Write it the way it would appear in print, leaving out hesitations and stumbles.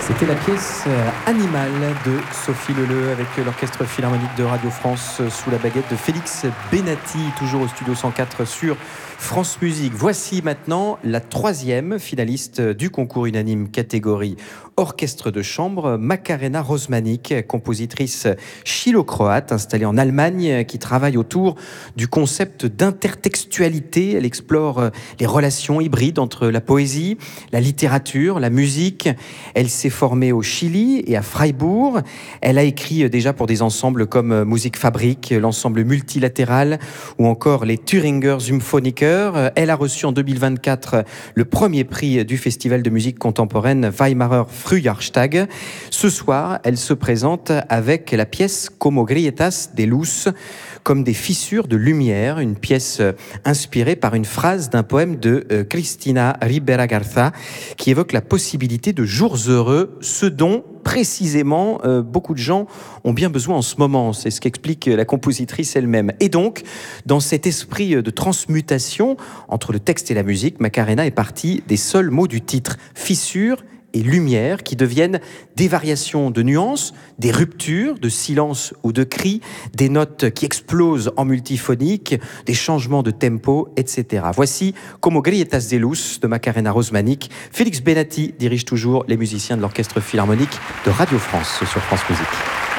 C'était la pièce Animal de Sophie Leleu avec l'Orchestre Philharmonique de Radio France sous la baguette de Félix Benatti, toujours au Studio 104 sur France Musique. Voici maintenant la troisième finaliste du concours unanime catégorie orchestre de chambre, Macarena Rozmanik, compositrice chilo-croate installée en Allemagne qui travaille autour du concept d'intertextualité. Elle explore les relations hybrides entre la poésie, la littérature, la musique. Elle s'est formée au Chili et à Freiburg. Elle a écrit déjà pour des ensembles comme Musikfabrik, l'ensemble multilatéral ou encore les Thüringer Symphoniker. Elle a reçu en 2024 le premier prix du Festival de musique contemporaine Weimarer Frühjahrstag. Ce soir, elle se présente avec la pièce Como grietas de luz, comme des fissures de lumière, une pièce inspirée par une phrase d'un poème de Cristina Ribera Garza qui évoque la possibilité de jours heureux, ce dont précisément beaucoup de gens ont bien besoin en ce moment. C'est ce qu'explique la compositrice elle-même. Et donc, dans cet esprit de transmutation entre le texte et la musique, Macarena est partie des seuls mots du titre, fissure et lumière, qui deviennent des variations de nuances, des ruptures de silence ou de cris, des notes qui explosent en multiphonique, des changements de tempo, etc. Voici Como grietas de luz de Macarena Rozmanik. Félix Benatti dirige toujours les musiciens de l'Orchestre Philharmonique de Radio France sur France Musique.